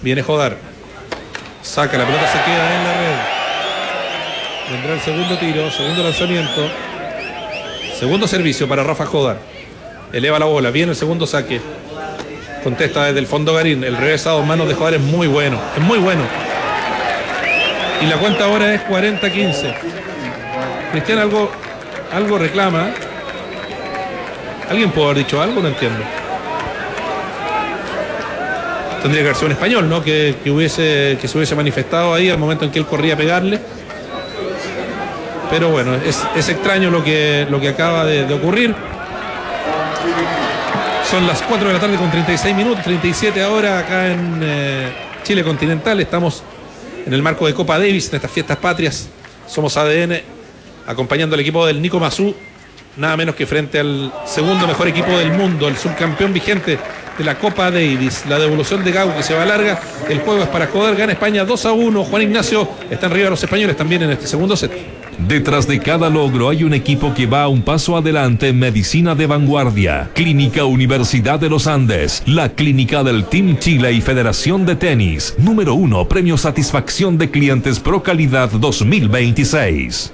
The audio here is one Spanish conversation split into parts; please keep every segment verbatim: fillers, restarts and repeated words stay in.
Viene Jodar. Saca, la pelota se queda en la red. Vendrá el segundo tiro, segundo lanzamiento. Segundo servicio para Rafa Jodar. Eleva la bola, viene el segundo saque. Contesta desde el fondo Garín. El revés a dos manos de Jodar es muy bueno. Es muy bueno. Y la cuenta ahora es cuarenta a quince. Cristian algo, algo reclama. ¿Alguien puede haber dicho algo? No entiendo. Tendría que haber sido un español, ¿no? Que, que, hubiese, que se hubiese manifestado ahí al momento en que él corría a pegarle. Pero bueno, es, es extraño lo que, lo que acaba de, de ocurrir. Son las cuatro de la tarde con treinta y seis minutos, treinta y siete ahora acá en eh, Chile continental. Estamos en el marco de Copa Davis, en estas fiestas patrias. Somos A D N, acompañando al equipo del Nico Massú, nada menos que frente al segundo mejor equipo del mundo, el subcampeón vigente de la Copa Davis. La devolución de Gago que se va larga. El juego es para Jodar, gana España dos a uno. Juan Ignacio está arriba de los españoles también en este segundo set. Detrás de cada logro hay un equipo que va un paso adelante en medicina de vanguardia. Clínica Universidad de los Andes, la clínica del Team Chile y Federación de Tenis. Número uno, Premio Satisfacción de Clientes Pro Calidad dos mil veintiséis.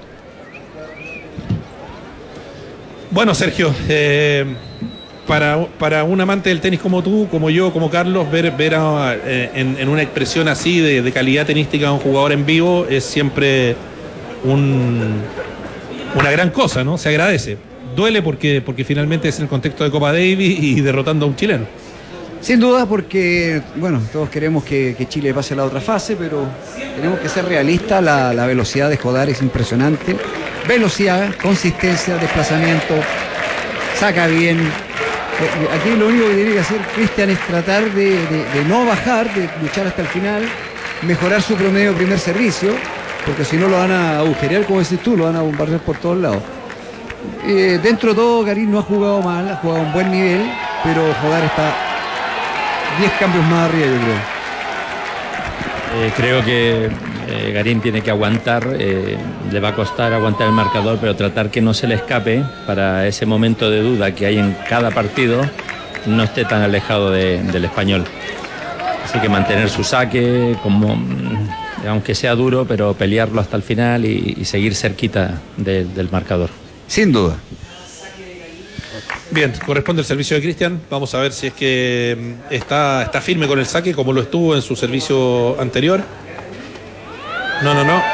Bueno, Sergio, eh, para, para un amante del tenis como tú, como yo, como Carlos, ver, ver a, eh, en, en una expresión así de, de calidad tenística a un jugador en vivo es siempre un, una gran cosa, ¿no? Se agradece. Duele porque, porque finalmente es en el contexto de Copa Davis y derrotando a un chileno. Sin duda, porque, bueno, todos queremos que, que Chile pase a la otra fase, pero tenemos que ser realistas. La, la velocidad de Jodar es impresionante. Velocidad, consistencia, desplazamiento, saca bien. Aquí lo único que tiene que hacer Cristian es tratar de, de, de no bajar, de luchar hasta el final, mejorar su promedio de primer servicio, porque si no lo van a agujerear, como decís tú, lo van a bombardear por todos lados. Eh, dentro de todo, Garín no ha jugado mal, ha jugado a un buen nivel, pero Jodar está diez cambios más arriba, yo creo. Eh, creo que eh, Garín tiene que aguantar, eh, le va a costar aguantar el marcador, pero tratar que no se le escape para ese momento de duda que hay en cada partido, no esté tan alejado de, del español. Así que mantener su saque, como, aunque sea duro, pero pelearlo hasta el final y, y seguir cerquita de, del marcador. Sin duda. Bien, corresponde el servicio de Cristian. Vamos a ver si es que está, está firme con el saque como lo estuvo en su servicio anterior. No, no, no.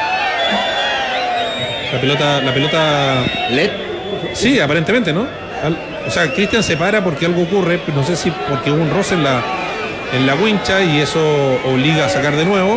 La pelota, la pelota. ¿L E D? Sí, aparentemente, ¿no? Al, o sea, Cristian se para porque algo ocurre, no sé si porque hubo un roce en la, en la wincha y eso obliga a sacar de nuevo.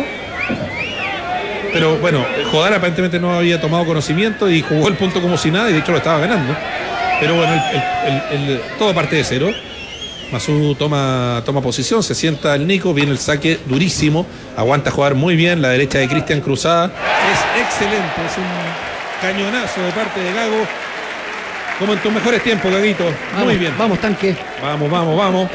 Pero bueno, Jodar aparentemente no había tomado conocimiento y jugó el punto como si nada y de hecho lo estaba ganando. Pero bueno, el, el, el, el, todo parte de cero. Massú toma, toma posición, se sienta el Nico, viene el saque durísimo, aguanta jugar muy bien, la derecha de Cristian cruzada. Es excelente, es un cañonazo de parte de Gago. Como en tus mejores tiempos, Gaguito. Muy Vamos, bien. Vamos, tanque. Vamos, vamos, vamos.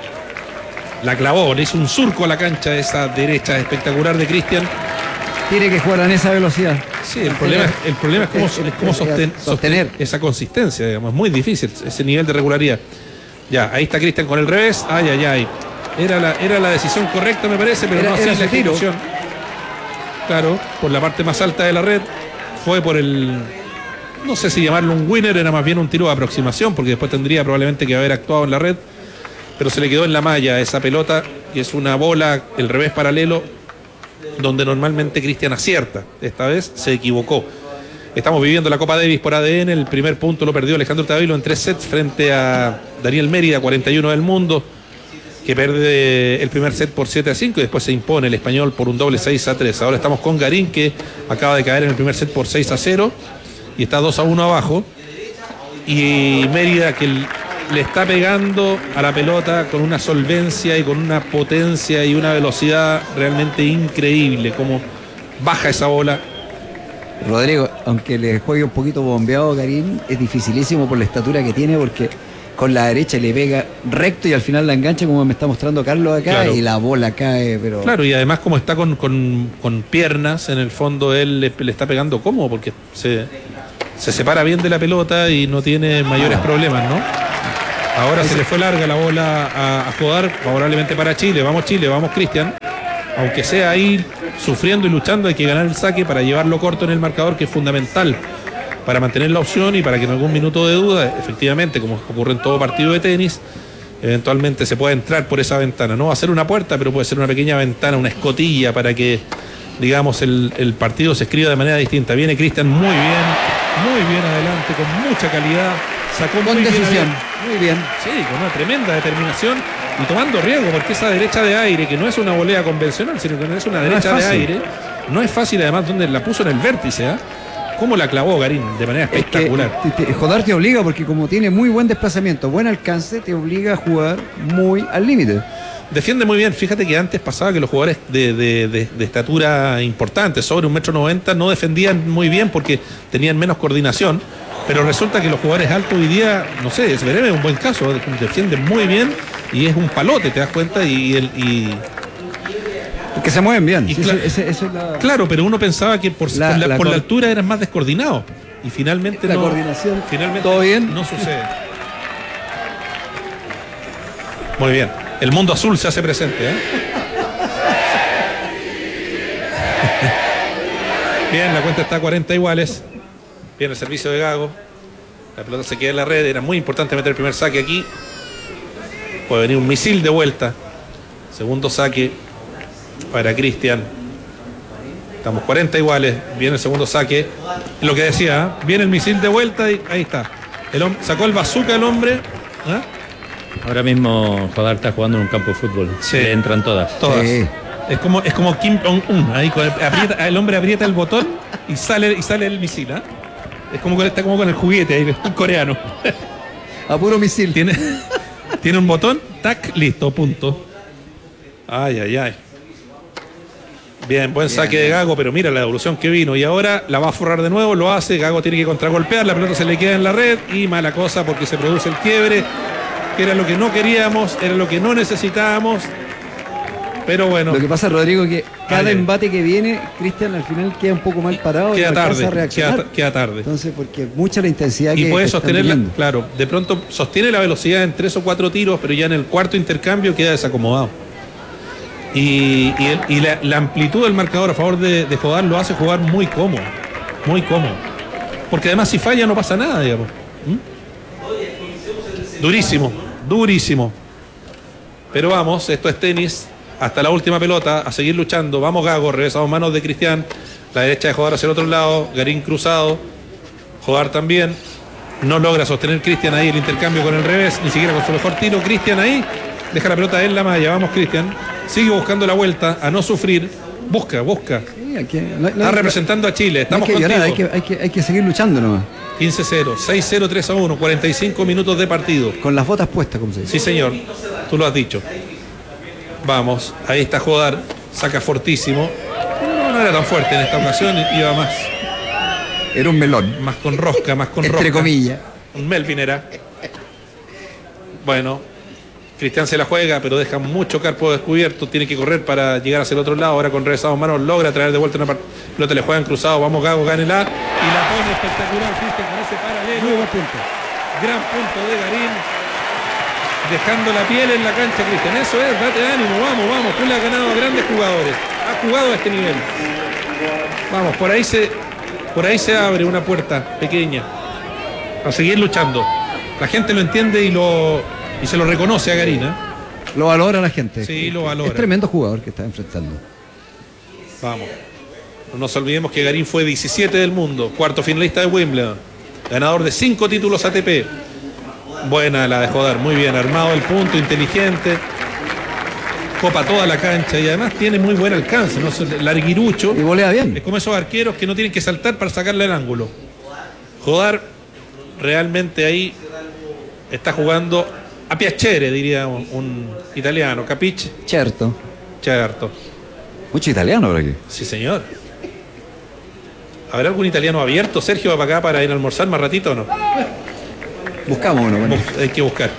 La clavó, le hizo un surco a la cancha esa derecha espectacular de Cristian. Tiene que jugar en esa velocidad. Sí, el problema, el problema es cómo, es cómo sosten, sostener esa consistencia, digamos, muy difícil, ese nivel de regularidad. Ya, ahí está Cristian con el revés. Ay, ay, ay. Era la, era la decisión correcta, me parece, pero era, no así la ejecución. Tiro. Claro, por la parte más alta de la red. Fue por el... No sé si llamarlo un winner, era más bien un tiro de aproximación, porque después tendría probablemente que haber actuado en la red. Pero se le quedó en la malla esa pelota, que es una bola, el revés paralelo, donde normalmente Cristian acierta. Esta vez se equivocó. Estamos viviendo la Copa Davis por A D N. El primer punto lo perdió Alejandro Tavilo en tres sets frente a Daniel Mérida, cuarenta y uno del mundo, que pierde el primer set por siete a cinco y después se impone el español por un doble seis a tres. Ahora estamos con Garín, que acaba de caer en el primer set por seis a cero y está dos a uno abajo. Y Mérida, que le está pegando a la pelota con una solvencia y con una potencia y una velocidad realmente increíble. Como baja esa bola. Rodrigo, aunque le juegue un poquito bombeado a Garín, es dificilísimo por la estatura que tiene, porque con la derecha le pega recto y al final la engancha, como me está mostrando Carlos acá, claro. Y la bola cae, pero... Claro, y además como está con, con, con piernas, en el fondo él le, le está pegando cómodo, porque se, se separa bien de la pelota y no tiene mayores ah. problemas, ¿no? Ahora se le fue larga la bola a, a Jodar, favorablemente para Chile. Vamos Chile, vamos Cristian. aunque sea ahí sufriendo y luchando, hay que ganar el saque para llevarlo corto en el marcador, que es fundamental para mantener la opción y para que en algún minuto de duda, efectivamente, como ocurre en todo partido de tenis, eventualmente se pueda entrar por esa ventana. No va a ser una puerta, pero puede ser una pequeña ventana, una escotilla para que, digamos, el, el partido se escriba de manera distinta. Viene Cristian muy bien, muy bien adelante, con mucha calidad, sacó Con muy decisión, bien, muy bien. sí, con una tremenda determinación y tomando riesgo, porque esa derecha de aire, que no es una volea convencional, sino que es una derecha es de fácil. aire, no es fácil, además, donde la puso en el vértice, ¿eh? Cómo la clavó Garín de manera Es que espectacular. te- te- Jodar te obliga, porque como tiene muy buen desplazamiento, buen alcance, te obliga a jugar muy al límite. Defiende muy bien. Fíjate que antes pasaba que los jugadores de, de- de- de estatura importante, sobre un metro noventa, no defendían muy bien porque tenían menos coordinación. Pero resulta que los jugadores altos hoy día, no sé, Zverev es un buen caso, defiende muy bien y es un palote, te das cuenta, y el y Que se mueven bien. Y Sí, cla- ese- ese- esa es la, claro, pero uno pensaba que por La- por la, la por la cor- altura eran más descoordinados y finalmente la no. coordinación. Finalmente ¿Todo bien? no sucede. Muy bien. El mundo azul se hace presente, ¿eh? Bien, la cuenta está a cuarenta iguales. Bien el servicio de Gago. La pelota se queda en la red. Era muy importante meter el primer saque aquí. Puede venir un misil de vuelta. Segundo saque para Cristian. Estamos cuarenta iguales. Viene el segundo saque. Lo que decía, ¿eh? Viene el misil de vuelta y ahí está. El hom- sacó el bazooka el hombre. ¿eh? Ahora mismo Jodar está jugando en un campo de fútbol. Sí. Le entran todas. Todas. Sí. Es como, es como Kim Jong-un. Ahí con el, aprieta- el hombre aprieta el botón y sale, y sale el misil. ¿eh? Es como, con- está como con el juguete ahí, un coreano. A puro misil. Tiene, tiene un botón, tac, listo, punto. Ay, ay, ay. Bien, buen saque de Gago, pero mira la devolución que vino. Y ahora la va a forrar de nuevo, lo hace. Gago tiene que contragolpear, la pelota se le queda en la red y mala cosa porque se produce el quiebre, que era lo que no queríamos, era lo que no necesitábamos. Pero bueno, Lo que pasa, Rodrigo, que cada Ay, embate que viene, Cristian al final queda un poco mal parado y queda no alcanza tarde, a reaccionar. queda, queda tarde. Entonces, porque mucha la intensidad Y que puede que están sostenerla, teniendo. claro, de pronto sostiene la velocidad en tres o cuatro tiros, pero ya en el cuarto intercambio queda desacomodado. Y, y el- y la, la amplitud del marcador a favor de, de Jodar lo hace jugar muy cómodo, muy cómodo. Porque además si falla no pasa nada, digamos. ¿Mm? Durísimo, durísimo. Pero vamos, esto es tenis, hasta la última pelota, a seguir luchando. Vamos Gago, regresamos manos de Cristian, la derecha de Jodar hacia el otro lado, Garín cruzado, Jodar también. No logra sostener Cristian ahí el intercambio con el revés, ni siquiera con su mejor tiro. Cristian ahí, deja la pelota en la malla. Vamos Cristian, sigue buscando la vuelta, a no sufrir. Busca, busca. Sí, hay que- no- no- Está representando a Chile, no estamos hay que llorar, hay contigo. que, hay, que, hay que seguir luchando nomás. quince cero, seis cero, tres a uno, cuarenta y cinco minutos de partido. Con las botas puestas, como se dice. Sí, señor, tú lo has dicho. Vamos, ahí está Jodar, saca fortísimo. No, no era tan fuerte en esta ocasión, iba más, Era un melón, más con rosca, más con entre rosca. comillas. Un Melvin era. Bueno, Cristian se la juega, pero deja mucho carpo descubierto. Tiene que correr para llegar hacia el otro lado. Ahora con revesados manos logra traer de vuelta una par- pelota, le juegan cruzado. Vamos, Gago, gánela. Y la pone espectacular, Cristian, con ese paralelo. Muy buen punto. Gran punto de Garín. Dejando la piel en la cancha, Cristian. Eso es, date ánimo, vamos, vamos. Tú le has ganado a grandes jugadores. Ha jugado a este nivel. Vamos, por ahí se, por ahí se abre una puerta pequeña. A seguir luchando. La gente lo entiende y lo y se lo reconoce a Garín, ¿eh? Lo valora la gente. Sí, lo valora. Es tremendo jugador que está enfrentando. Vamos. No nos olvidemos que Garín fue diecisiete del mundo, cuarto finalista de Wimbledon, ganador de cinco títulos A T P. Buena la de Jodar, muy bien, armado el punto, inteligente, copa toda la cancha y además tiene muy buen alcance, ¿no? Larguirucho. Y volea Es bien. como esos arqueros que no tienen que saltar para sacarle el ángulo. Jodar realmente ahí está jugando a piacere, diría un, un italiano, capiche, Certo. certo. Mucho italiano por aquí. Sí, señor. ¿Habrá algún italiano abierto? Sergio va para acá para ir a almorzar más ratito o no? Buscamos uno. Bueno. Bus- Hay que buscar.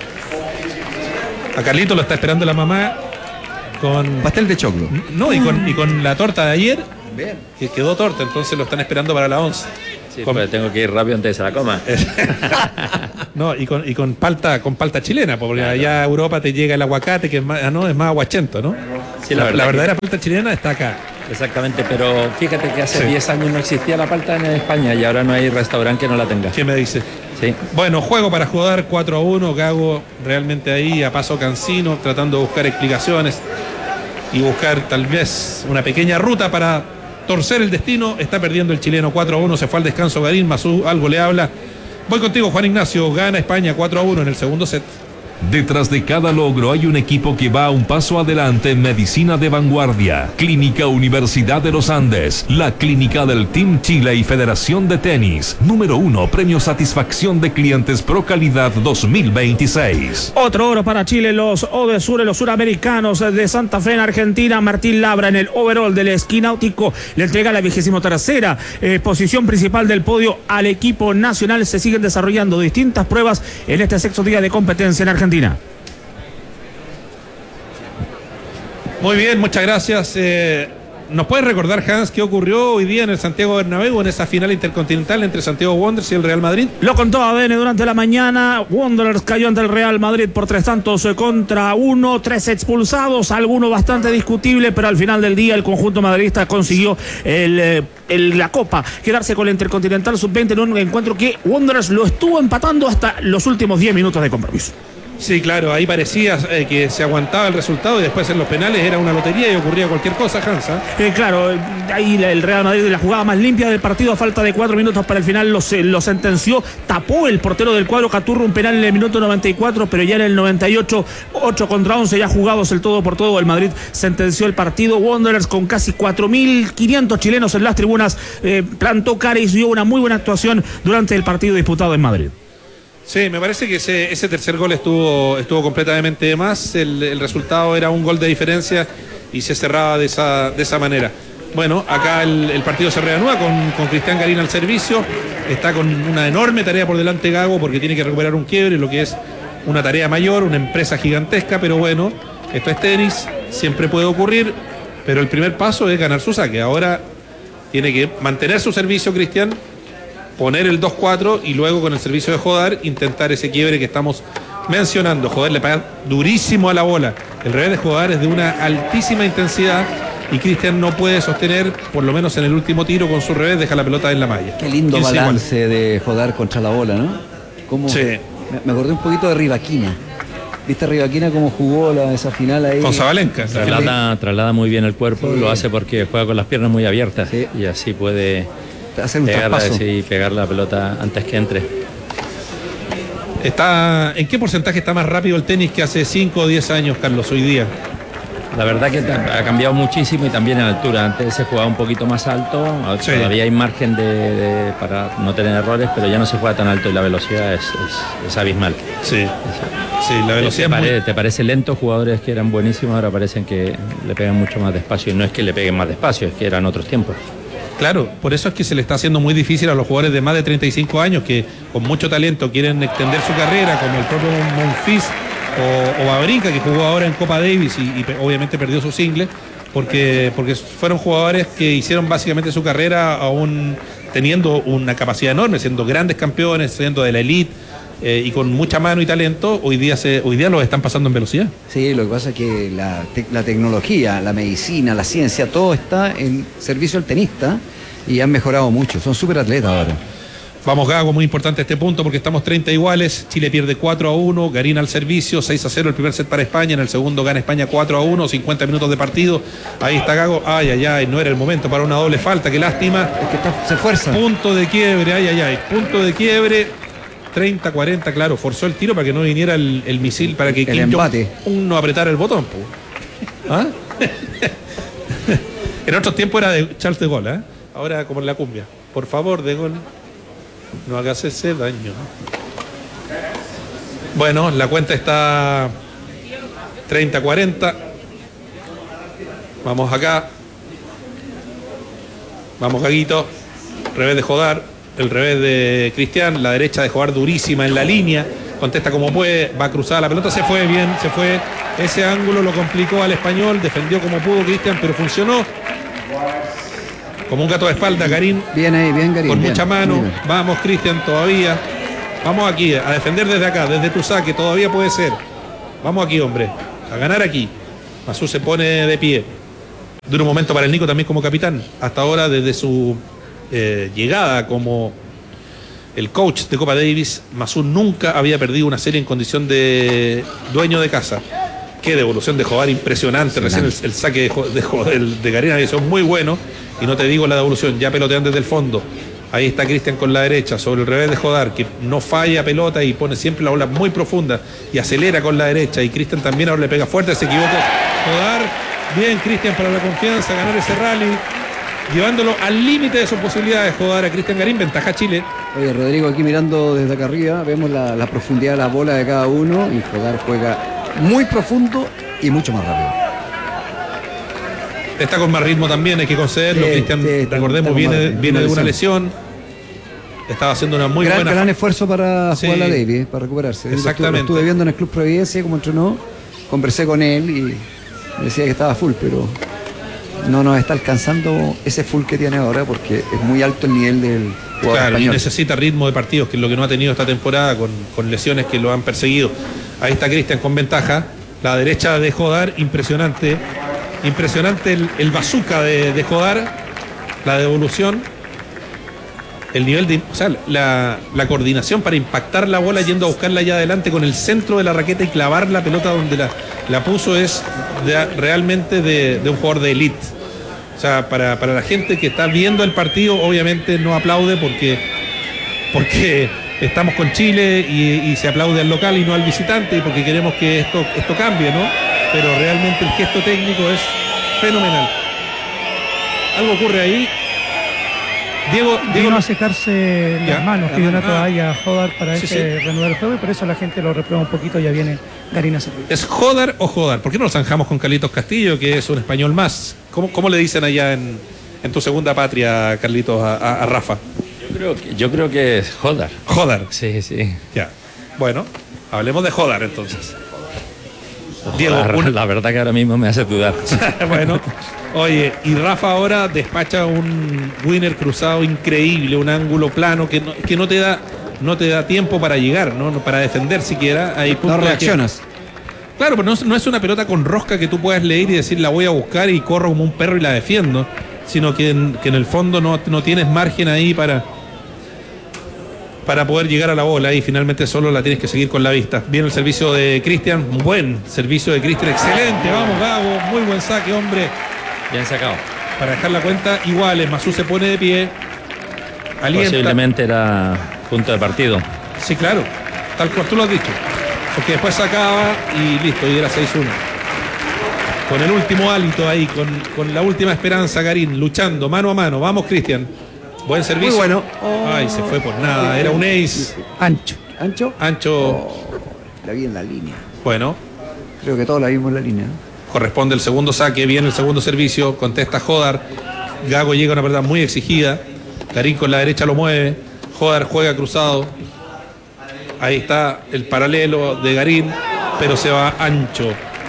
A Carlito lo está esperando la mamá con... Pastel de choclo. No, y con, y con la torta de ayer, Bien. que quedó torta, entonces lo están esperando para la once. Sí, Con- pues tengo que ir rápido antes de que se la coma. No, y con, y con palta, con palta chilena, porque allá a Europa te llega el aguacate, que es más, ah, no, es más aguachento, ¿no? Sí, la, la, verdad la que- verdadera falta chilena está acá. Exactamente, pero fíjate que hace Sí. diez años no existía la palta en España y ahora no hay restaurante que no la tenga. ¿Quién me dice? Sí. Bueno, juego para jugar cuatro a uno, Gago realmente ahí a paso cansino, tratando de buscar explicaciones y buscar tal vez una pequeña ruta para torcer el destino. Está perdiendo el chileno cuatro a uno, se fue al descanso Garín, Masú algo le habla. Voy contigo, Juan Ignacio, gana España cuatro a uno en el segundo set. Detrás de cada logro hay un equipo que va un paso adelante en medicina de vanguardia. Clínica Universidad de los Andes, la clínica del Team Chile y Federación de Tenis. Número uno, Premio Satisfacción de Clientes Pro Calidad dos mil veintiséis. Otro oro para Chile, los Odesur, los suramericanos de Santa Fe en Argentina. Martín Labra en el overall del esquí náutico le entrega la vigésimo tercera eh, posición principal del podio al equipo nacional. Se siguen desarrollando distintas pruebas en este sexto día de competencia en Argentina. Muy bien, muchas gracias. Eh, ¿Nos puedes recordar, Hans, qué ocurrió hoy día en el Santiago Bernabéu en esa final intercontinental entre Santiago Wanderers y el Real Madrid? Lo contó A D N durante la mañana. Wanderers cayó ante el Real Madrid por tres tantos contra uno, tres expulsados, alguno bastante discutible, pero al final del día el conjunto madridista consiguió el, eh, el, la copa, quedarse con el Intercontinental sub veinte en un encuentro que Wanderers lo estuvo empatando hasta los últimos diez minutos de compromiso. Sí, claro, ahí parecía eh, que se aguantaba el resultado y después en los penales era una lotería y ocurría cualquier cosa, Hansa. Eh, claro, ahí el Real Madrid, la jugada más limpia del partido, a falta de cuatro minutos para el final, lo, lo sentenció, tapó el portero del cuadro Caturro un penal en el minuto noventa y cuatro, pero ya en el noventa y ocho, ocho contra once, ya jugados el todo por todo, el Madrid sentenció el partido. Wanderers con casi cuatro mil quinientos chilenos en las tribunas, eh, plantó cara y dio una muy buena actuación durante el partido disputado en Madrid. Sí, me parece que ese, ese tercer gol estuvo, estuvo completamente de más. El, el resultado era un gol de diferencia y se cerraba de esa, de esa manera. Bueno, acá el, el partido se reanuda con, con Cristian Garín al servicio. Está con una enorme tarea por delante Gago porque tiene que recuperar un quiebre, lo que es una tarea mayor, una empresa gigantesca, pero bueno, esto es tenis, siempre puede ocurrir, pero el primer paso es ganar su saque. Ahora tiene que mantener su servicio, Cristian, poner el dos cuatro y luego con el servicio de Jodar intentar ese quiebre que estamos mencionando. Jodar le pega durísimo a la bola. El revés de Jodar es de una altísima intensidad y Cristian no puede sostener, por lo menos en el último tiro con su revés, deja la pelota en la malla. Qué lindo quince igual. balance de Jodar contra la bola, ¿no? Cómo- Sí. Me, me acordé un poquito de Rivaquina. ¿Viste a Rivaquina cómo jugó la, esa final ahí? Con Zabalenka. Traslada, traslada muy bien el cuerpo, Sí. lo hace porque juega con las piernas muy abiertas Sí. y así puede Hacer un pegar, traspaso. sí, pegar la pelota antes que entre. Está, ¿en qué porcentaje está más rápido el tenis que hace cinco o diez años, Carlos, hoy día? La verdad que ha cambiado muchísimo y también en altura. Antes se jugaba un poquito más alto, ahora Sí. todavía hay margen de, de- para no tener errores, pero ya no se juega tan alto y la velocidad es, es- es abismal. Sí, sí, la ¿Te, velocidad es muy- pare- te parece lento? Jugadores que eran buenísimos ahora parecen que le pegan mucho más despacio. Y no es que le peguen más despacio, es que eran otros tiempos. Claro, por eso es que se le está haciendo muy difícil a los jugadores de más de treinta y cinco años que con mucho talento quieren extender su carrera, como el propio Monfils o, o Babrinka, que jugó ahora en Copa Davis y, y pe- obviamente perdió su single, porque, porque fueron jugadores que hicieron básicamente su carrera aún teniendo una capacidad enorme, siendo grandes campeones, siendo de la elite eh, y con mucha mano y talento. Hoy día, se, hoy día los están pasando en velocidad. Sí, lo que pasa es que la, te- la tecnología, la medicina, la ciencia, todo está en servicio al tenista y han mejorado mucho. Son súper atletas ahora. Vamos, Gago, muy importante este punto porque estamos treinta iguales. Chile pierde cuatro a uno, Garín al servicio, seis a cero el primer set para España. En el segundo gana España cuatro a uno, cincuenta minutos de partido. Ahí está Gago. Ay, ay, ay, no era el momento para una doble falta, qué lástima. Es que está- se fuerza. Punto de quiebre, ay, ay, ay. Punto de quiebre. treinta cuarenta, claro, forzó el tiro para que no viniera el, el misil, para que El Kim empate. Jong-un no apretara el botón. Po. ¿Ah? En otros tiempos era de Charles de Gaulle, ¿eh? Ahora como en la cumbia. Por favor, de Gaulle, no hagas ese daño. Bueno, la cuenta está treinta cuarenta. Vamos acá. Vamos, Gaguito. Revés de Jodar. El revés de Cristian. La derecha de Jodar durísima en la línea. Contesta como puede. Va cruzada la pelota. Se fue bien. Se fue. Ese ángulo lo complicó al español. Defendió como pudo Cristian, pero funcionó. Como un gato de espalda, Garín. Bien ahí, bien Garín. Con bien. mucha mano. Muy bien. Vamos, Cristian, todavía. Vamos aquí, a defender desde acá, desde tu saque, todavía puede ser. Vamos aquí, hombre. A ganar aquí. Masú se pone de pie. Duro momento para el Nico también como capitán. Hasta ahora, desde su eh, llegada como el coach de Copa Davis, Masú nunca había perdido una serie en condición de dueño de casa. Qué devolución de Jodar impresionante. Recién el, el saque de, de, de, de Garín había sido muy bueno. Y no te digo la devolución, ya pelotean desde el fondo. Ahí está Cristian con la derecha, sobre el revés de Jodar, que no falla pelota y pone siempre la bola muy profunda y acelera con la derecha. Y Cristian también ahora le pega fuerte, se equivoca Jodar. Bien, Cristian, para la confianza, ganar ese rally, llevándolo al límite de sus posibilidades. Jodar a Cristian Garín, ventaja Chile. Oye, Rodrigo, aquí mirando desde acá arriba, vemos la, la profundidad de la bola de cada uno y Jodar juega muy profundo y mucho más rápido. Está con más ritmo también, hay que concederlo. Sí, Cristian, sí, recordemos, viene, más, viene una de una lesión. Estaba haciendo una muy gran, buena... gran esfuerzo para sí, jugar la Davis, para recuperarse. Exactamente. Lo estuve, lo estuve viendo en el Club Providencia, como entrenó, conversé con él y me decía que estaba full, pero no nos está alcanzando ese full que tiene ahora porque es muy alto el nivel del jugador Claro, español. y necesita ritmo de partidos, que es lo que no ha tenido esta temporada con, con lesiones que lo han perseguido. Ahí está Cristian con ventaja. La derecha de Jodar, impresionante. Impresionante el, el bazooka de, de Jodar. La devolución. El nivel de... O sea, la, la coordinación para impactar la bola yendo a buscarla allá adelante con el centro de la raqueta y clavar la pelota donde la, la puso es de, realmente de, de un jugador de elite. O sea, para, para la gente que está viendo el partido, obviamente no aplaude porque, porque estamos con Chile y, y se aplaude al local y no al visitante, y porque queremos que esto, esto cambie, ¿no? Pero realmente el gesto técnico es fenomenal. Algo ocurre ahí. Diego, Diego vino a secarse ya, las manos, pidió una toalla a Jodar para sí, este sí. reanudar el juego y por eso la gente lo reprueba un poquito y ya viene Garín a servir. ¿Es Jodar o Jodar? ¿Por qué no nos zanjamos con Carlitos Castillo, que es un español más? ¿Cómo, cómo le dicen allá en, en tu segunda patria, Carlitos, a, a, a Rafa? Yo creo que, yo creo que es Jodar. Jodar. Sí, sí. Ya. Bueno, hablemos de Jodar entonces. Diego, la, un- la verdad que ahora mismo me hace dudar. Bueno, oye, y Rafa ahora despacha un winner cruzado increíble, un ángulo plano que no, que no te da no te da tiempo para llegar, ¿no? Para defender siquiera. Hay No puntos en que- reaccionas. Claro, pero no, es- no es una pelota con rosca que tú puedas leer y decir la voy a buscar y corro como un perro y la defiendo, sino que en, que en el fondo no, no tienes margen ahí para, para poder llegar a la bola y finalmente solo la tienes que seguir con la vista. Viene el servicio de Cristian, un buen servicio de Cristian, excelente, vamos Gago, muy buen saque, hombre. Bien sacado. Para dejar la cuenta iguales, Masú se pone de pie, alienta. Posiblemente era punto de partido. Sí, claro, tal cual tú lo has dicho. Porque después sacaba y listo, y era seis uno. Con el último hálito ahí, con, con la última esperanza, Garín, luchando mano a mano. Vamos, Cristian. Buen servicio. Muy bueno. Ay, se fue por nada. Era un ace. Ancho. ¿Ancho? Ancho. Oh, la vi en la línea. Bueno, Creo que todos la vimos en la línea. corresponde el segundo saque. Viene el segundo servicio. Contesta Jodar. Gago llega a una pelota muy exigida. Garín con la derecha lo mueve. Jodar juega cruzado. Ahí está el paralelo de Garín, pero se va ancho.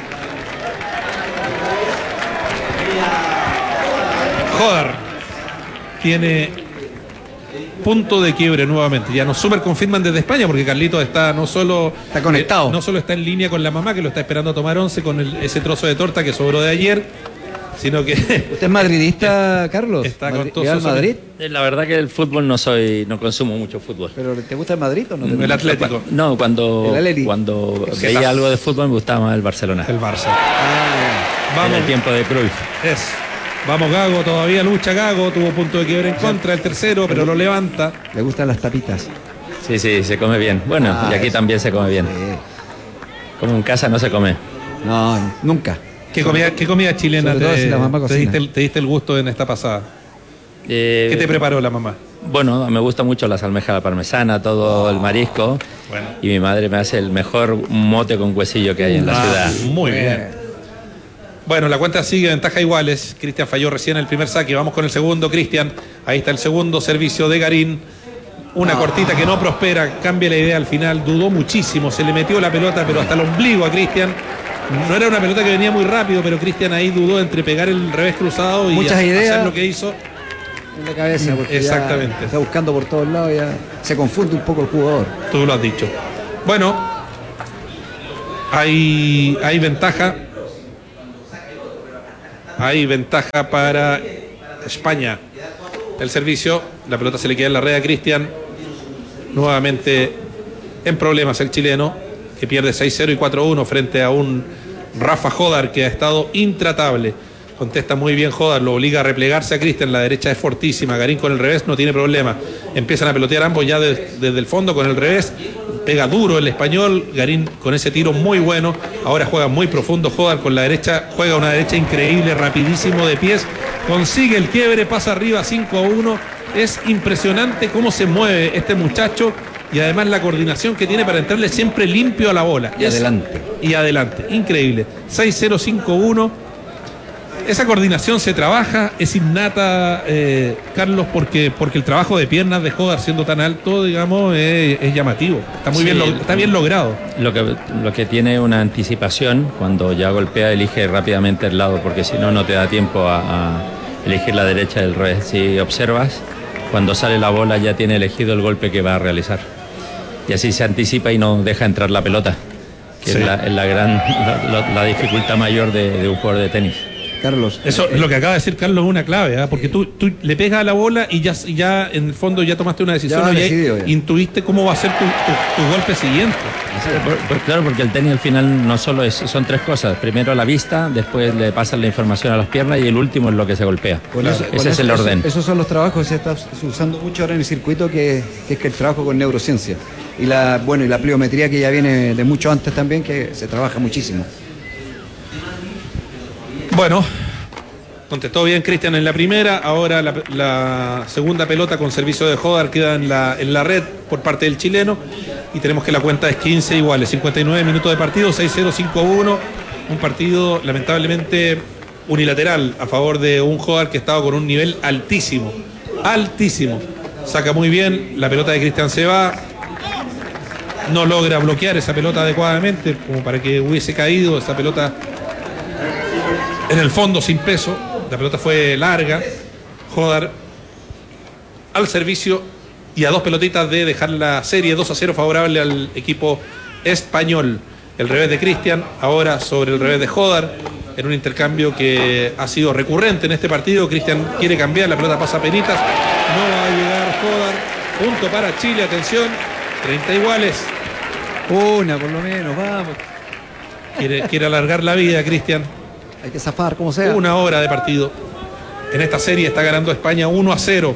Jodar tiene punto de quiebre nuevamente. Ya nos super confirman desde España porque Carlitos está no solo Está conectado. eh, no solo está en línea con la mamá que lo está esperando a tomar once con el- ese trozo de torta que sobró de ayer, sino que ¿Usted es madridista, Carlos? Está con Madrid- todo ¿Le va al su- Madrid? Eh, La verdad que el fútbol no soy, no consumo mucho fútbol. ¿Pero te gusta el Madrid o no? te el gusta? Atlético, No, cuando, El Atleti. cuando El veía Getafe. algo de fútbol me gustaba más el Barcelona. el Barça. Ah, En Vamos, el tiempo de Cruyff. es. Vamos Gago, todavía lucha Gago, tuvo punto de quiebre en contra el tercero, pero lo levanta. le gustan las tapitas. Sí, sí, se come bien. Bueno, Ah, y aquí eso. también se come bien. Sí. Como en casa no se come. No, nunca. ¿Qué comida, qué comida chilena sobre todo te, si la mamá te cocina. diste, el- te diste el gusto en esta pasada? Eh, ¿Qué te preparó la mamá? Bueno, me gusta mucho las almejas a la parmesana, todo el marisco. Bueno. Y mi madre me hace el mejor mote con huesillo que hay en la Ah, ciudad. muy bien. Bueno, la cuenta sigue, ventaja iguales. Cristian falló recién el primer saque. Vamos con el segundo, Cristian. Ahí está el segundo servicio de Garín. Una cortita que no prospera, cambia la idea al final. Dudó muchísimo, se le metió la pelota, pero hasta el ombligo a Cristian. No era una pelota que venía muy rápido, pero Cristian ahí dudó entre pegar el revés cruzado y Muchas ha- ideas. hacer lo que hizo. En la cabeza, porque Exactamente. ya está buscando por todos lados, ya se confunde un poco el jugador. Tú lo has dicho. Bueno, hay, hay ventaja. Hay ventaja para España. El servicio, la pelota se le queda en la red a Cristian. Nuevamente en problemas el chileno, que pierde seis cero y cuatro uno frente a un Rafa Jodar que ha estado intratable. Contesta muy bien Jodar, lo obliga a replegarse a Cristian, la derecha es fortísima, Garín con el revés no tiene problema. Empiezan a pelotear ambos ya de, desde el fondo con el revés, pega duro el español, Garín con ese tiro muy bueno, ahora juega muy profundo Jodar con la derecha, juega una derecha increíble, rapidísimo de pies, consigue el quiebre, pasa arriba cinco a uno, es impresionante cómo se mueve este muchacho y además la coordinación que tiene para entrarle siempre limpio a la bola. Y es, adelante. Y adelante, increíble. seis cero cinco uno. Esa coordinación se trabaja, es innata, eh, Carlos, porque, porque el trabajo de piernas de Jodar siendo tan alto, digamos, es, es llamativo. Está muy Sí, bien, lo, está bien logrado. Lo que, lo que tiene una anticipación, cuando ya golpea, elige rápidamente el lado, porque si no, no te da tiempo a, a elegir la derecha del revés. Si observas, cuando sale la bola ya tiene elegido el golpe que va a realizar. Y así se anticipa y no deja entrar la pelota, que Sí. es, la, es la gran la, la- la dificultad mayor de, de un jugador de tenis. Carlos. Eso, lo que acaba de decir Carlos es una clave, ¿eh? Porque tú, tú le pegas a la bola y ya, y ya en el fondo ya tomaste una decisión, Ya y ya decidió, ya. intuiste cómo va a ser tu, tu- tu golpe siguiente. Por- por- claro, porque el tenis al final no solo es, son tres cosas. Primero la vista, después le pasan la información a las piernas y el último es lo que se golpea. Con eso- Ese con es eso- el eso- orden. Esos son los trabajos que se está usando mucho ahora en el circuito, que, que es que el trabajo con neurociencia. Y la, bueno, y la pliometría, que ya viene de mucho antes también, que se trabaja muchísimo. Bueno, contestó bien Cristian en la primera, ahora la, la segunda pelota con servicio de Jodar queda en la, en la red por parte del chileno y tenemos que la cuenta es quince iguales, cincuenta y nueve minutos de partido, seis cero cinco uno, un partido lamentablemente unilateral a favor de un Jodar que estaba con un nivel altísimo, altísimo, saca muy bien, la pelota de Cristian se va, no logra bloquear esa pelota adecuadamente como para que hubiese caído esa pelota en el fondo sin peso. La pelota fue larga. Jodar al servicio y a dos pelotitas de dejar la serie dos a cero favorable al equipo español. El revés de Cristian, ahora sobre el revés de Jodar, en un intercambio que ha sido recurrente en este partido. Cristian quiere cambiar, la pelota pasa a penitas, no va a llegar Jodar. Punto para Chile, atención, treinta iguales. Una, por lo menos, vamos. Quiere, quiere alargar la vida, Cristian. Hay que zafar, como sea. Una hora de partido. En esta serie está ganando España uno a cero.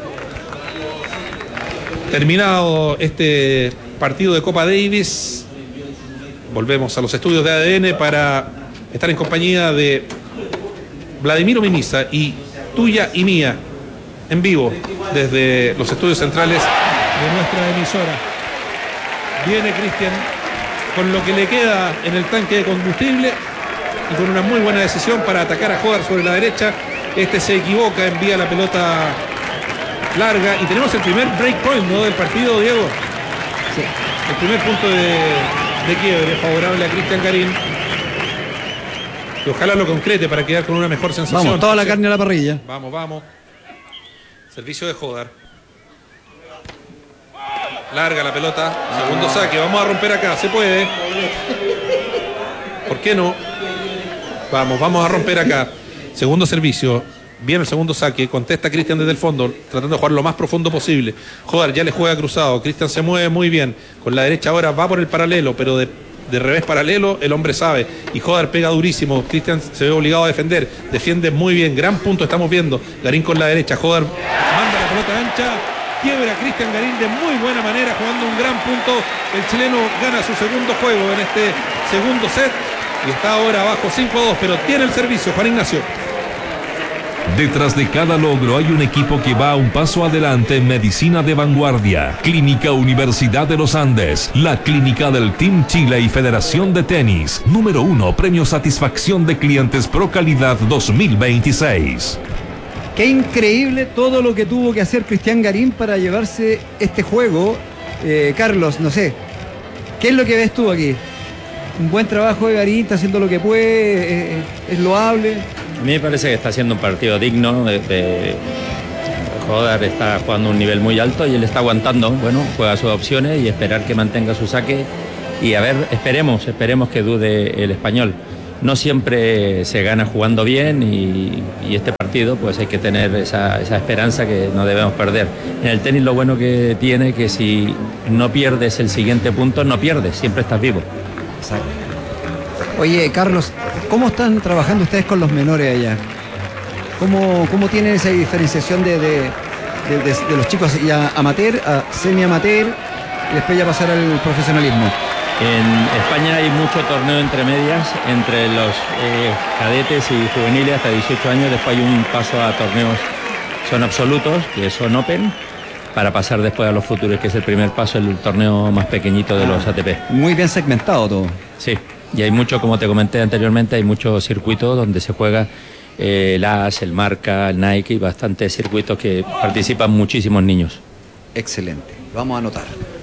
Terminado este partido de Copa Davis, volvemos a los estudios de A D N para estar en compañía de Vladimiro Mimiza y tuya y mía en vivo desde los estudios centrales de nuestra emisora. Viene Cristian con lo que le queda en el tanque de combustible y con una muy buena decisión para atacar a Jodar sobre la derecha. Este se equivoca, envía la pelota larga y tenemos el primer break point, ¿no?, del partido, Diego. Sí. El primer punto de, de quiebre favorable a Cristian Garín. Y ojalá lo concrete para quedar con una mejor sensación. Vamos, toda la carne a la parrilla. Vamos, vamos. Servicio de Jodar. Larga la pelota. Segundo saque. Vamos a romper acá. Se puede. ¿Por qué no? Vamos, vamos a romper acá. Segundo servicio. Viene el segundo saque. Contesta Cristian desde el fondo, tratando de jugar lo más profundo posible. Jodar ya le juega cruzado. Cristian se mueve muy bien. Con la derecha ahora va por el paralelo, pero de, de revés paralelo el hombre sabe. Y Jodar pega durísimo. Cristian se ve obligado a defender. Defiende muy bien. Gran punto estamos viendo. Garín con la derecha. Jodar manda la pelota ancha. Quiebra a Cristian Garín de muy buena manera, jugando un gran punto. El chileno gana su segundo juego en este segundo set. Y está ahora abajo cinco a dos, pero tiene el servicio Juan Ignacio. Detrás de cada logro hay un equipo que va un paso adelante en medicina de vanguardia. Clínica Universidad de los Andes, la clínica del Team Chile y Federación de Tenis. Número uno, Premio Satisfacción de Clientes Pro Calidad dos mil veintiséis. Qué increíble todo lo que tuvo que hacer Cristian Garín para llevarse este juego. Eh, Carlos, no sé, ¿qué es lo que ves tú aquí? Un buen trabajo de Garín, está haciendo lo que puede, eh, es loable. A mí me parece que está haciendo un partido digno. De, de... Jodar está jugando a un nivel muy alto y él está aguantando. Bueno, juega sus opciones y esperar que mantenga su saque. Y a ver, esperemos, esperemos que dude el español. no siempre se gana jugando bien y, y este partido pues hay que tener esa, esa esperanza que no debemos perder. En el tenis lo bueno que tiene que si no pierdes el siguiente punto, no pierdes, siempre estás vivo. Exacto. Oye, Carlos, ¿cómo están trabajando ustedes con los menores allá? ¿Cómo, cómo tienen esa diferenciación de, de, de, de, de los chicos ya amateur a semi-amateur y después ya pasar al profesionalismo? En España hay mucho torneo entre medias, entre los eh, cadetes y juveniles hasta dieciocho años. Después hay un paso a torneos, son absolutos, que son open, para pasar después a los futuros, que es el primer paso, el torneo más pequeñito de ah, los A T P. Muy bien segmentado todo. Sí, y hay mucho, como te comenté anteriormente, hay muchos circuitos donde se juega eh, el A S, el Marca, el Nike, y bastantes circuitos que participan muchísimos niños. Excelente, vamos a anotar.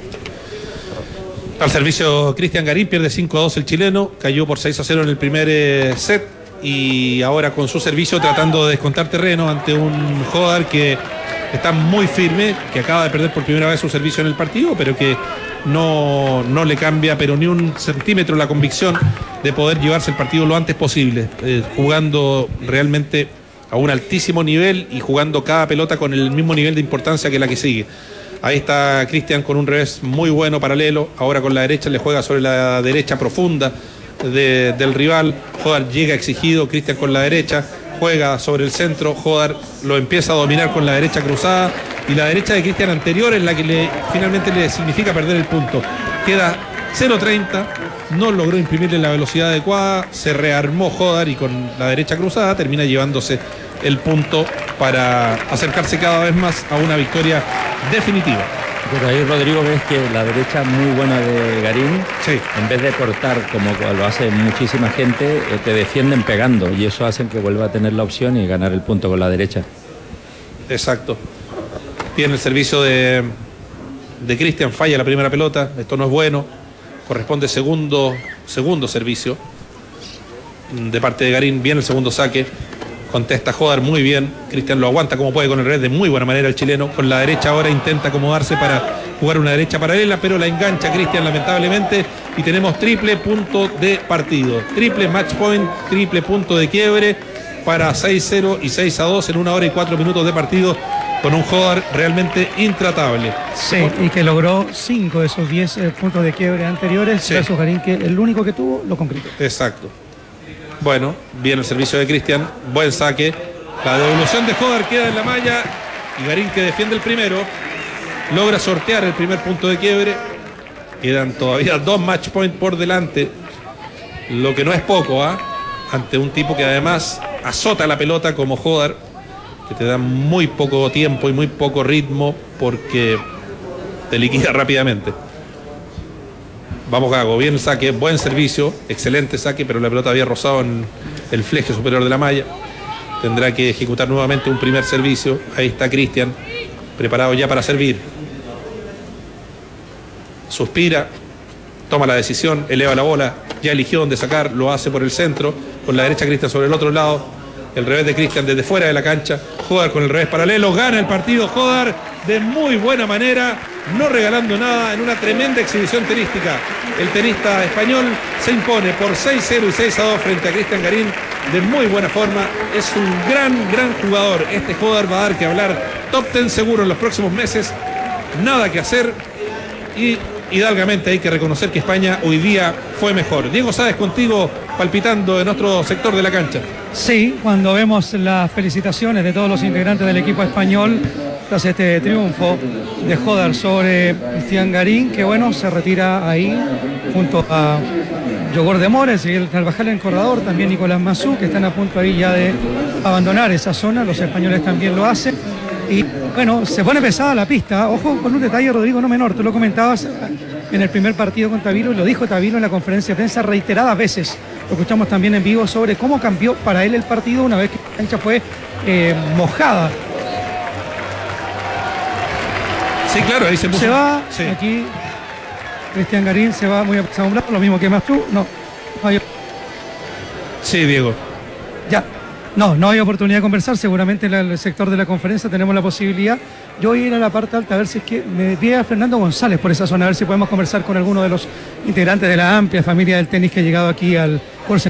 Al servicio Cristian Garín, pierde cinco a dos el chileno, cayó por seis a cero en el primer eh, set y ahora con su servicio tratando de descontar terreno ante un Hodar que está muy firme, que acaba de perder por primera vez su servicio en el partido, pero que no, no le cambia pero ni un centímetro la convicción de poder llevarse el partido lo antes posible, eh, jugando realmente a un altísimo nivel y jugando cada pelota con el mismo nivel de importancia que la que sigue. Ahí está Cristian con un revés muy bueno, paralelo. Ahora con la derecha le juega sobre la derecha profunda de, del rival. Hodar llega exigido, Cristian con la derecha, juega sobre el centro. Hodar lo empieza a dominar con la derecha cruzada. Y la derecha de Cristian anterior es la que le, finalmente le significa perder el punto. Queda cero treinta, no logró imprimirle la velocidad adecuada. Se rearmó Hodar y con la derecha cruzada termina llevándose el punto para acercarse cada vez más a una victoria definitiva. Pero ahí, Rodrigo, ves que la derecha muy buena de Garín, sí, en vez de cortar como lo hace muchísima gente, eh, te defienden pegando y eso hace que vuelva a tener la opción y ganar el punto con la derecha. Exacto. Tiene el servicio de, de Cristian, falla la primera pelota, esto no es bueno, corresponde segundo, segundo servicio de parte de Garín, viene el segundo saque. Contesta Hodar muy bien, Cristian lo aguanta como puede con el revés de muy buena manera el chileno, con la derecha ahora intenta acomodarse para jugar una derecha paralela, pero la engancha Cristian lamentablemente y tenemos triple punto de partido, triple match point, triple punto de quiebre para seis cero y seis a dos en una hora y cuatro minutos de partido con un Hodar realmente intratable. Sí, y que logró cinco de esos diez eh, puntos de quiebre anteriores, sí, versus Garín, que el único que tuvo lo concretó. Exacto. Bueno, viene el servicio de Cristian, buen saque. La devolución de Hodar queda en la malla y Garín, que defiende el primero, logra sortear el primer punto de quiebre. Quedan todavía dos match point por delante, lo que no es poco, ¿ah? ¿eh? Ante un tipo que además azota la pelota como Hodar, que te da muy poco tiempo y muy poco ritmo porque te liquida rápidamente. Vamos Gago, bien el saque, buen servicio, excelente saque, pero la pelota había rozado en el fleje superior de la malla. Tendrá que ejecutar nuevamente un primer servicio. Ahí está Cristian, preparado ya para servir. Suspira, toma la decisión, eleva la bola, ya eligió dónde sacar, lo hace por el centro, con la derecha Cristian sobre el otro lado. El revés de Cristian desde fuera de la cancha. Hodar con el revés paralelo, gana el partido Hodar de muy buena manera, no regalando nada, en una tremenda exhibición tenística. El tenista español se impone por seis cero y seis a dos frente a Cristian Garín de muy buena forma. Es un gran, gran jugador. Este Hodar va a dar que hablar, top diez seguro en los próximos meses. Nada que hacer y hidalgamente hay que reconocer que España hoy día fue mejor. Diego Sáez, contigo palpitando en otro sector de la cancha. Sí, cuando vemos las felicitaciones de todos los integrantes del equipo español tras este triunfo de Hodar sobre Cristian Garín, que bueno, se retira ahí junto a Yogor de Mores y el Carvajal en corredor, también Nicolás Mazú, que están a punto ahí ya de abandonar esa zona. Los españoles también lo hacen. Y bueno, se pone pesada la pista. Ojo con un detalle, Rodrigo, no menor. Tú lo comentabas en el primer partido con Tavilo y lo dijo Tavilo en la conferencia de prensa reiteradas veces. Lo escuchamos también en vivo sobre cómo cambió para él el partido una vez que la cancha fue eh, mojada. Sí, claro, ahí se puso. Se va, sí. Aquí Cristian Garín se va muy a un lado, lo mismo que Mazú. No, no hay... Sí, Diego. Ya. No, no hay oportunidad de conversar, seguramente en el sector de la conferencia tenemos la posibilidad. Yo voy a ir a la parte alta a ver si es que me pide a Fernando González por esa zona, a ver si podemos conversar con alguno de los integrantes de la amplia familia del tenis que ha llegado aquí al Corse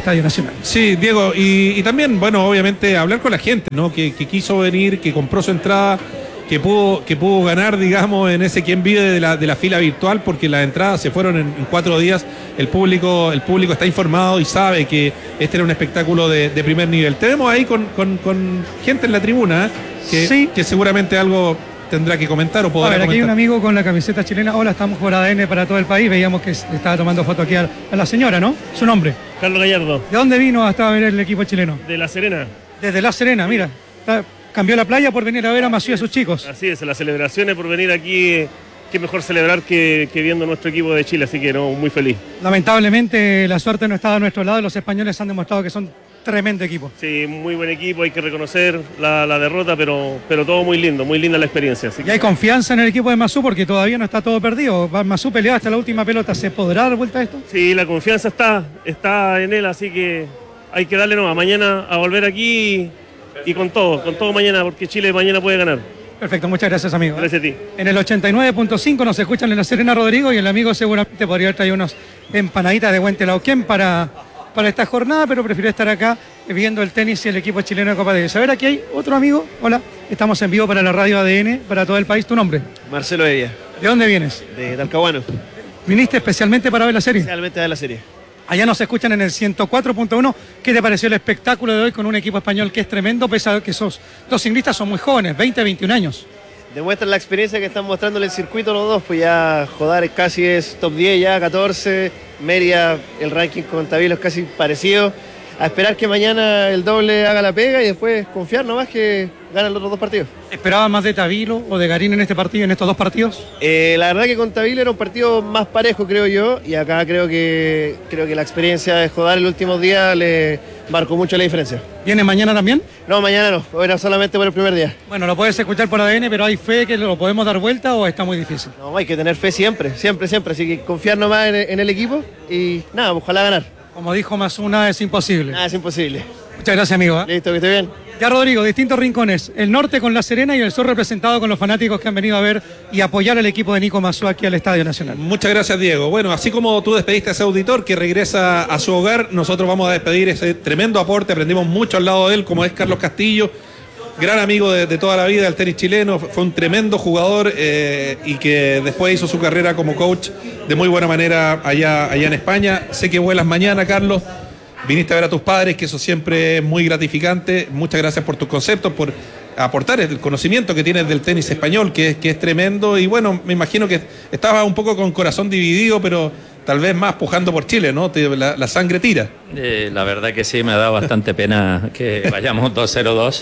Estadio Nacional. Sí, Diego, y, y también, bueno, obviamente hablar con la gente, ¿no? Que, que quiso venir, que compró su entrada, que pudo, que pudo ganar, digamos, en ese quien vive de la, de la fila virtual, porque las entradas se fueron en, en cuatro días. El público, el público está informado y sabe que este era un espectáculo de, de primer nivel. Te vemos ahí con, con, con gente en la tribuna, ¿eh? que, Sí. que seguramente algo tendrá que comentar o podrá A ver, aquí hay un comentar. amigo con la camiseta chilena. Hola, estamos por A D N para todo el país. Veíamos que estaba tomando foto aquí a, a la señora, ¿no? Su nombre. Carlos Gallardo, ¿De dónde vino hasta ver el equipo chileno? de La Serena. Desde La Serena, mira. Está- cambió la playa por venir a ver a Masú y a sus chicos. Así es, las celebraciones por venir aquí, eh, qué mejor celebrar que, que viendo nuestro equipo de Chile, así que no, muy feliz. Lamentablemente la suerte no estaba a nuestro lado. Los españoles han demostrado que son tremendo equipo. Sí, muy buen equipo, hay que reconocer la, la derrota, pero, pero todo muy lindo, muy linda la experiencia. Así Y hay que, confianza en el equipo de Masú porque todavía no está todo perdido. Va- Masú peleado hasta la última pelota. ¿Se podrá dar vuelta a esto? sí, la confianza está, está en él, así que hay que darle nomás. Mañana a volver aquí y, y con todo, con todo mañana, porque Chile mañana puede ganar. Perfecto, muchas gracias, amigo. Gracias a ti. En el ochenta y nueve punto cinco nos escuchan en La Serena, Rodrigo, y el amigo seguramente podría haber traído unos empanaditas de Huentelauquén para, para esta jornada, pero prefirió estar acá viendo el tenis y el equipo chileno de Copa Davis. A ver, aquí hay otro amigo. Hola, estamos en vivo para la radio A D N, para todo el país. ¿Tu nombre? Marcelo Evia, ¿De dónde vienes? de Talcahuano, ¿Viniste especialmente para ver la serie? realmente de la serie. Allá nos escuchan en el ciento cuatro punto uno. ¿Qué te pareció el espectáculo de hoy con un equipo español que es tremendo, pese a que esos dos ciclistas son muy jóvenes, veinte, veintiún años? Demuestran la experiencia que están mostrando en el circuito los dos, pues ya Jodar casi es top diez, ya catorce, Mérida, el ranking con Tabilo es casi parecido. A esperar que mañana el doble haga la pega y después confiar nomás que ganan los otros dos partidos. ¿Esperabas más de Tabilo o de Garín en este partido, en estos dos partidos? Eh, la verdad que con Tabilo era un partido más parejo, creo yo, y acá creo que creo que la experiencia de Jodar el último día le marcó mucho la diferencia. ¿Viene mañana también? No, mañana no, hoy era solamente por el primer día. Bueno, lo puedes escuchar por A D N, pero ¿hay fe que lo podemos dar vuelta o está muy difícil? No, hay que tener fe siempre, siempre, siempre, así que confiar nomás en, en el equipo y nada, ojalá ganar. Como dijo Masuna, es imposible. Nada, es imposible. Muchas gracias, amigo. ¿eh? Listo, que esté bien. Ya, Rodrigo, distintos rincones. El norte con La Serena y el sur representado con los fanáticos que han venido a ver y apoyar al equipo de Nico Masú aquí al Estadio Nacional. Muchas gracias, Diego. Bueno, así como tú despediste a ese auditor que regresa a su hogar, nosotros vamos a despedir ese tremendo aporte. Aprendimos mucho al lado de él, como es Carlos Castillo, gran amigo de, de toda la vida del tenis chileno. Fue un tremendo jugador eh, y que después hizo su carrera como coach de muy buena manera allá, allá en España. Sé que vuelas mañana, Carlos. Viniste a ver a tus padres, que eso siempre es muy gratificante. Muchas gracias por tus conceptos, por aportar el conocimiento que tienes del tenis español, que es, que es tremendo. Y bueno, me imagino que estabas un poco con corazón dividido, pero tal vez más pujando por Chile, ¿no? Te- La, la sangre tira. Eh, la verdad que sí, me ha dado bastante pena que vayamos dos cero dos,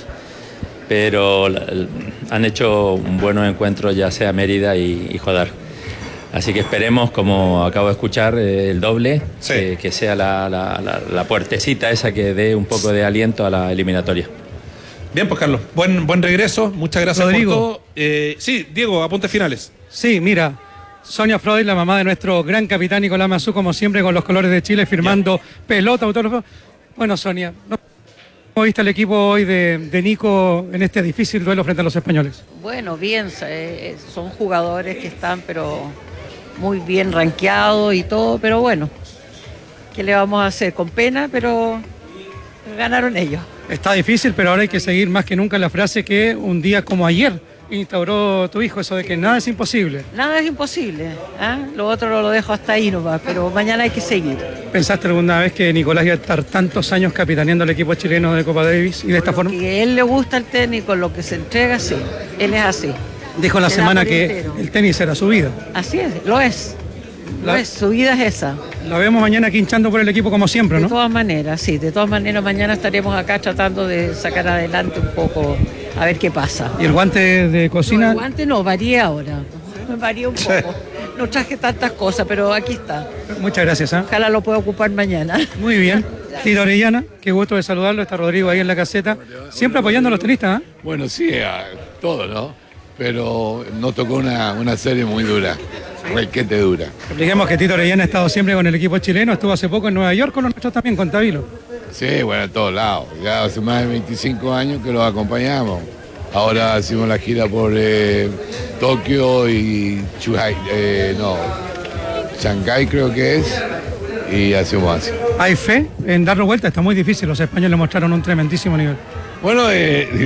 pero la- el- han hecho buenos encuentros, ya sea Mérida y, y Jodar. Así que esperemos, como acabo de escuchar, eh, el doble, Sí. que, que sea la, la- la- la puertecita esa que dé un poco de aliento a la eliminatoria. Bien, pues Carlos, buen, buen regreso. Muchas gracias Rodrigo. por todo. Eh, sí, Diego, apuntes finales. Sí, mira, Sonia Freud, la mamá de nuestro gran capitán Nicolás Masú, como siempre, con los colores de Chile, firmando pelota, autógrafo. Bueno, Sonia, ¿no- ¿cómo viste el equipo hoy de, de Nico en este difícil duelo frente a los españoles? Bueno, bien, eh, son jugadores que están pero muy bien rankeados y todo, pero bueno, ¿qué le vamos a hacer? Con pena, pero ganaron ellos. Está difícil, pero ahora hay que seguir más que nunca la frase que un día como ayer instauró tu hijo, eso de que nada es imposible. Nada es imposible, ¿ah? Lo otro lo dejo hasta ahí nomás, pero mañana hay que seguir. ¿Pensaste alguna vez que Nicolás iba a estar tantos años capitaneando al equipo chileno de Copa Davis y de esta forma? Que a él le gusta el tenis, con lo que se entrega, sí, él es así. Dijo la Le da semana por que entero. el tenis era su vida. Así es, lo es. Lo La- es, su vida es esa. La vemos mañana aquí hinchando por el equipo como siempre, De ¿no? todas maneras, sí, de todas maneras mañana estaremos acá tratando de sacar adelante un poco, a ver qué pasa. Y el guante de No, cocina, el guante no, varía ahora. Me varía un poco. No traje tantas cosas, pero aquí está. muchas gracias. ¿ah? Ojalá lo pueda ocupar mañana. Muy bien. Tito Orellana, qué gusto de saludarlo. Está Rodrigo ahí en la caseta. Siempre apoyando a los tenistas. ¿ah? Bueno, sí, a todo, ¿no? Pero nos tocó una, una serie muy dura, requete dura. Expliquemos que Tito Orellana ha estado siempre con el equipo chileno. Estuvo hace poco en Nueva York con los nuestros también, con Tabilo. Sí, bueno, a todos lados. Ya hace más de veinticinco años que los acompañamos. Ahora hicimos la gira por eh, Tokio y Chuhai, eh, no, Shanghái creo que es, y hacemos así. ¿Hay fe en darlo vuelta? Está muy difícil, los españoles mostraron un tremendísimo nivel. Bueno, eh,